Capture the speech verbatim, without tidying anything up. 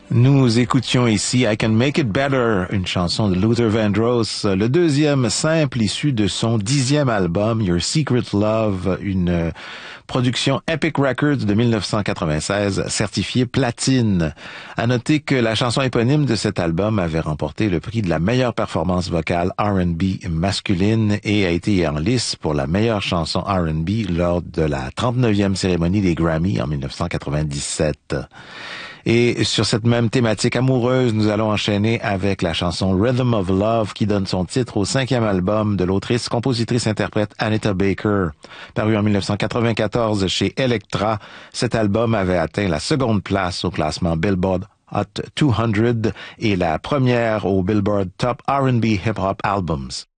Nous écoutions ici I Can Make It Better, une chanson de Luther Vandross, le deuxième simple issu de son dixième album, Your Secret Love, une production Epic Records de mille neuf cent quatre-vingt-seize, certifiée platine. À noter que la chanson éponyme de cet album avait remporté le prix de la meilleure performance vocale R and B masculine et a été en lice pour la meilleure chanson R and B lors de la trente-neuvième cérémonie des Grammy en mille neuf cent quatre-vingt-dix-sept. Et sur cette même thématique amoureuse, nous allons enchaîner avec la chanson Rhythm of Love qui donne son titre au cinquième album de l'autrice, compositrice, interprète Anita Baker. Paru en mille neuf cent quatre-vingt-quatorze chez Elektra, cet album avait atteint la seconde place au classement Billboard Hot deux cents et la première au Billboard Top R and B Hip Hop Albums.